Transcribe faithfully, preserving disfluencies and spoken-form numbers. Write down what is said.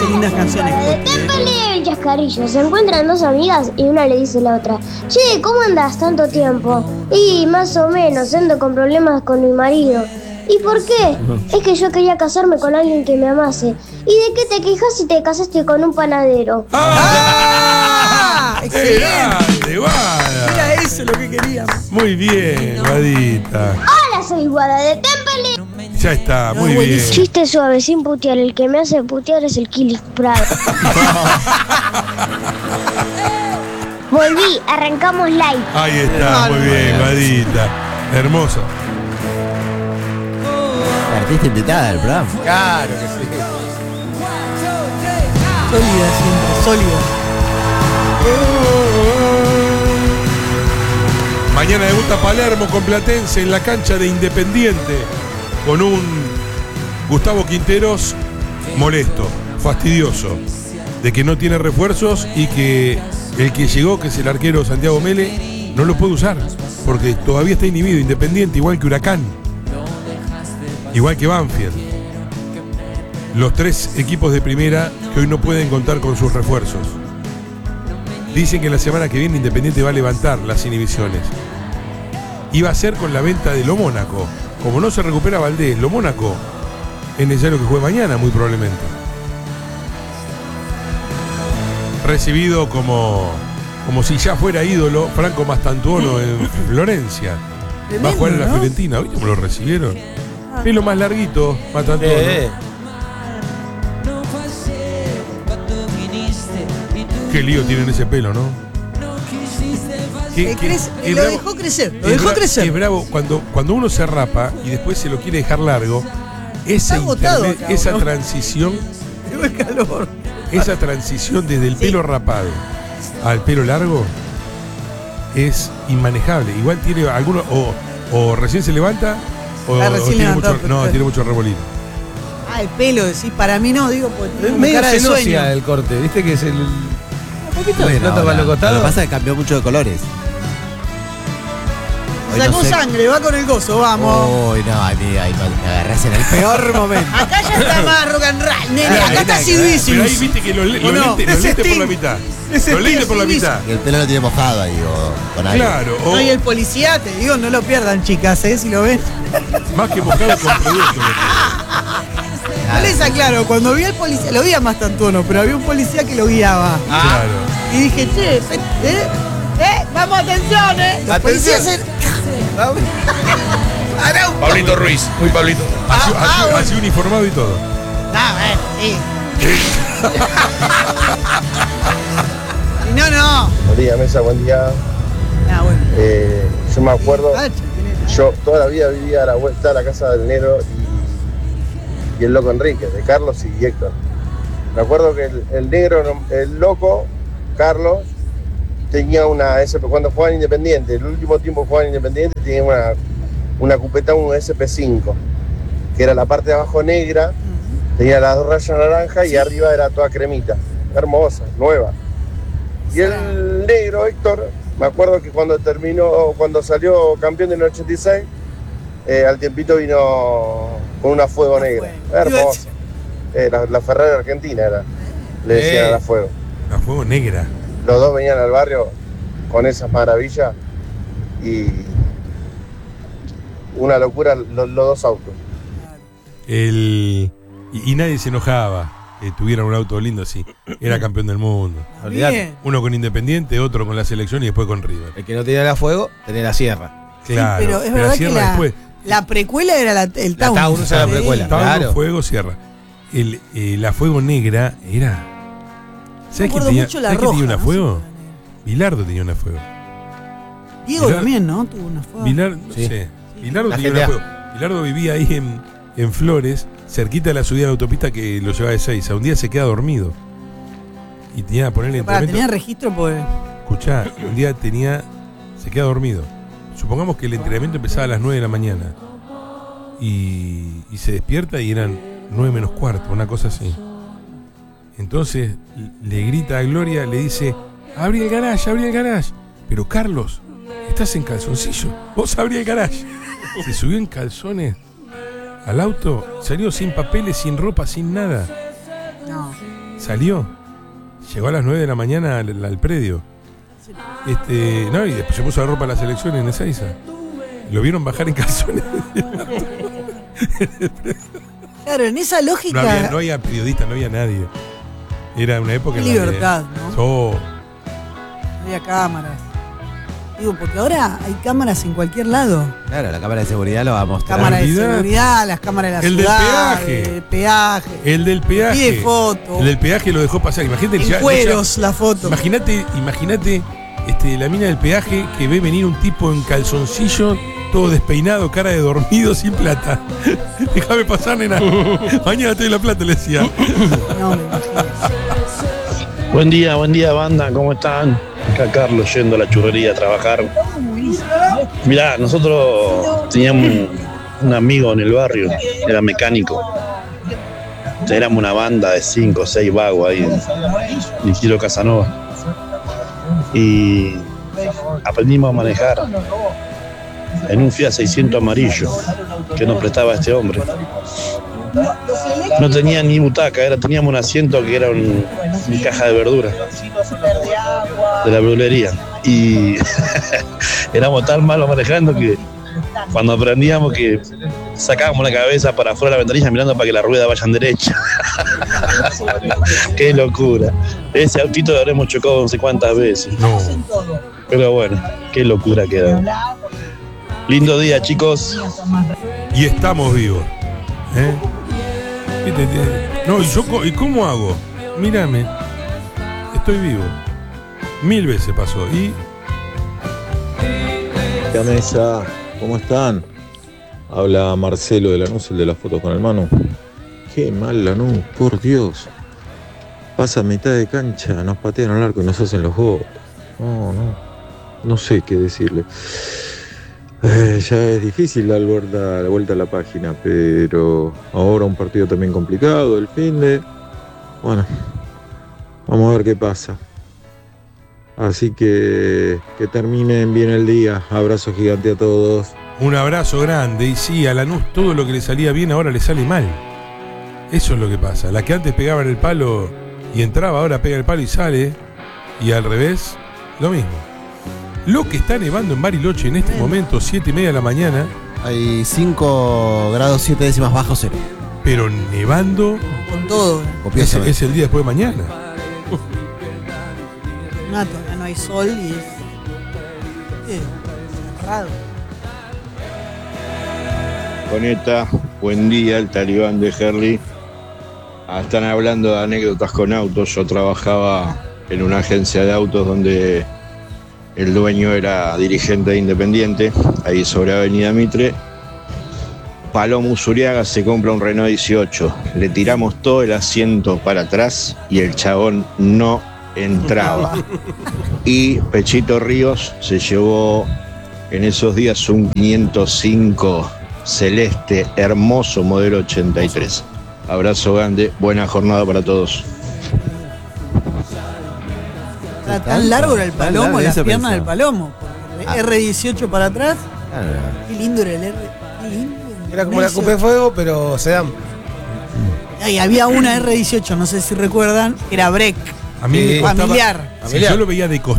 lindas canciones. De Temple y el Chascarrillo. Se encuentran dos amigas y una le dice a la otra: che, ¿cómo andas tanto tiempo? Y más o menos, ando con problemas con mi marido. ¿Y por qué? Es que yo quería casarme con alguien que me amase. ¿Y de qué te quejas si te casaste con un panadero? ¡Ah! ¡Excelente, Guada! Era eso lo que queríamos. Muy bien, Guadita. Hola, soy Guada de Temple. Ya está, muy No, bien. Chiste suave, sin putear. El que me hace putear es el Kili Prado. Volví, arrancamos live. Ahí está, muy bien, Guadita. Hermoso. Artista invitada del programa. Claro que sí. Sólida siempre, sólida. Mañana debuta Palermo con Platense en la cancha de Independiente con un Gustavo Quinteros molesto, fastidioso, de que no tiene refuerzos y que el que llegó, que es el arquero Santiago Mele, no lo puede usar porque todavía está inhibido. Independiente, igual que Huracán, igual que Banfield. Los tres equipos de primera que hoy no pueden contar con sus refuerzos. Dicen que la semana que viene Independiente va a levantar las inhibiciones. Iba a ser con la venta de Lo Mónaco. Como no se recupera Valdés, Lo Mónaco es necesario que juegue mañana, muy probablemente. Recibido como, como si ya fuera ídolo Franco Mastantuono en Florencia. Va a jugar en la Fiorentina. ¿Viste cómo lo recibieron? Pelo más larguito, Mastantuono. Eh, Qué lío tienen ese pelo, ¿no? Qué- Eh, qué- crece- es lo bravo- dejó crecer, lo es dejó bra- crecer. Es bravo cuando, cuando uno se rapa y después se lo quiere dejar largo. Esa, Está agotado interme- acá, esa ¿no? transición, Tengo el calor. esa transición desde el Sí. pelo rapado al pelo largo es inmanejable. Igual tiene alguno, o, o recién se levanta, o, Está o recién tiene levantado, mucho, no, pero- tiene mucho remolino. Ah, el pelo, decís, para mí no, digo, pues Es tiene medio cara de sueño. celosia el corte, ¿viste que es el. Un poquito de Bueno, nota para ahora, los lo que costados. pasa es que cambió mucho de colores. Hoy Sacó no sé- sangre, va con el gozo, vamos. Uy, no, ay, mira, ahí me agarrás en el peor momento. Acá ya está más rock and roll, nene. Ah, Acá está nada que Sid ver. Vicious. Pero ahí viste que los, le- ¿O los no? lentes, los Ese lentes por la Sting. mitad. Ese Los lentes Sting, por la Sid mitad. Y el pelo lo tiene mojado ahí, o con algo. Claro, o No, y el policía, te digo, no lo pierdan, chicas, ¿eh? Si lo ven. más que mojado con producto. No les aclaro, cuando vi al policía, lo vi a Mastantuono, pero había un policía que lo guiaba. Claro. Y dije, che, ¿eh? ¿Eh? Vamos, atención, ¿eh? Los Atención. policías se... Pablito Ruiz, muy Pablito. Así, Ah, así- ah, bueno. así uniformado y todo. Ah, bueno, sí. Y no, no. Buen día, Mesa, buen día. Ah, bueno. Eh, yo me acuerdo, Ah, chiquilín. yo toda la vida vivía a la vuelta de la casa del negro y, y el loco Enrique, de Carlos y Héctor. Me acuerdo que el, el negro, no- el loco, Carlos, tenía una S P, cuando jugaba en Independiente, el último tiempo que jugaba en Independiente, tenía una, una cupeta, un S P cinco, que era la parte de abajo negra, tenía las dos rayas naranja y arriba era toda cremita, hermosa, nueva. Y el negro, Héctor, me acuerdo que cuando terminó, cuando salió campeón en el ochenta y seis, eh, al tiempito vino con una Fuego negra, hermosa. Eh, la, la Ferrari Argentina era, le decían Eh. a la Fuego. La fuego negra. Los dos venían al barrio con esas maravillas y una locura los, los dos autos. El, y, y nadie se enojaba que tuviera un auto lindo así. Era campeón del mundo. Olvidate. Bien. Uno con Independiente, otro con la selección y después con River. El que no tenía la fuego, tenía la sierra. Claro. pero es verdad que Sierra la, después. la precuela era la, el La Taunus. Taunus era la Sí. precuela. Taunus, claro. Fuego, Sierra. El, eh, la Fuego negra era. ¿Sabes quién acuerdo tenía, mucho la ¿sabes quién tenía roja, una ¿no? Fuego? Bilardo tenía una Fuego. Diego Bilardo- también, ¿no? Tuvo una fuga. Bilardo, no Sí. sé. Bilardo La tenía G una T A. Fuego. Bilardo vivía ahí en, en Flores, cerquita de la subida de la autopista que lo llevaba de Seiza. Un día se queda dormido. Y tenía que ponerle Pará, entrenamiento. tenía registro, pues. Escuchá, un día tenía. Se queda dormido. Supongamos que el entrenamiento empezaba a las nueve de la mañana. Y, y se despierta y eran nueve menos cuarto, una cosa así. Entonces le grita a Gloria, le dice: abrí el garage, abrí el garage. Pero Carlos, estás en calzoncillo. Vos abrí el garage. Se subió en calzones al auto, salió sin papeles, sin ropa, sin nada. No. salió. Llegó a las nueve de la mañana al, al predio. Este, no, y después se puso la ropa a la selección en Ezeiza. Lo vieron bajar en calzones. Claro, en esa lógica. No había, no había periodistas, no había nadie. Era una época en la libertad, que, ¿no? Oh, No había cámaras. Digo, porque ahora hay cámaras en cualquier lado. Claro, la cámara de seguridad lo va a mostrar. Cámaras de Realidad. seguridad, las cámaras de la El del ciudad, peaje. el peaje. el del peaje. Pide foto. El del peaje lo dejó pasar. Imagínate En ya- cueros la foto. Imagínate, imagínate este, la mina del peaje que ve venir un tipo en calzoncillo, todo despeinado, cara de dormido, sin plata. Déjame pasar, nena. Mañana te doy la plata, le decía. No, me imagino. Buen día, buen día, banda, ¿cómo están? Acá Carlos yendo a la churrería a trabajar. Mirá, nosotros teníamos un, un amigo en el barrio, era mecánico. Éramos una banda de cinco o seis vagos ahí en Isidro Casanova. Y aprendimos a manejar en un Fiat seiscientos amarillo que nos prestaba este hombre. No tenía ni butaca, era, teníamos un asiento que era un, una caja de verdura de la verdulería. Y éramos tan malos manejando que cuando aprendíamos que sacábamos la cabeza para afuera de la ventanilla mirando para que la rueda vayan derecha. Qué locura. Ese autito lo habremos chocado no sé cuántas veces. No. Pero bueno, qué locura quedó. Lindo día, chicos. Y estamos vivos. ¿Eh? ¿Viste? No, ¿y, yo, co- ¿y cómo hago? Mírame. Estoy vivo. Mil veces pasó. Y ¿Qué mesa? ¿Cómo están? Habla Marcelo de Lanús, el de las fotos con el Manu. Qué mal Lanús, por Dios. Pasa a mitad de cancha, nos patean al arco y nos hacen los goles. No, no. No sé qué decirle. Eh, ya es difícil dar vuelta, la vuelta a la página, pero ahora un partido también complicado, el fin de... Bueno, vamos a ver qué pasa. Así que que terminen bien el día. Abrazo gigante a todos. un abrazo grande. Y sí, a Lanús todo lo que le salía bien ahora le sale mal. Eso es lo que pasa. La que antes pegaba en el palo y entraba, ahora pega el palo y sale. Y al revés, lo mismo. Lo que está nevando en Bariloche en este momento, siete y media de la mañana, Hay cinco grados siete décimas bajo cero. pero nevando, Con todo. es, Copiosamente. es el día después de mañana. No, todavía no hay sol y es. eh, cerrado. Coneta, buen día, el talibán de Herley. Ah, están hablando de anécdotas con autos. Yo trabajaba en una agencia de autos donde el dueño era dirigente de Independiente, ahí sobre Avenida Mitre. Palomo Usuriaga se compra un Renault dieciocho. Le tiramos todo el asiento para atrás y el chabón no entraba. Y Pechito Ríos se llevó en esos días un quinientos cinco celeste, hermoso, modelo ochenta y tres. Abrazo grande, buena jornada para todos. Era tan largo era el Tan palomo, largo, las eso piernas del pensaba. palomo. Porque el Ah. erre dieciocho para atrás, Claro. qué lindo era el R. Qué lindo. Era como la Eso. Copa de Fuego, pero se dan. Y había una erre dieciocho, no sé si recuerdan, era break. A mí Sí. me costaba- Familiar. si yo lo veía de costado.